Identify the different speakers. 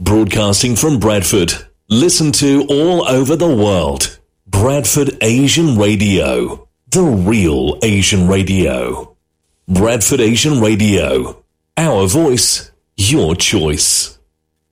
Speaker 1: Broadcasting from Bradford. Listen to all over the world. Bradford Asian Radio. The real Asian radio. Bradford Asian Radio. Our voice, your choice.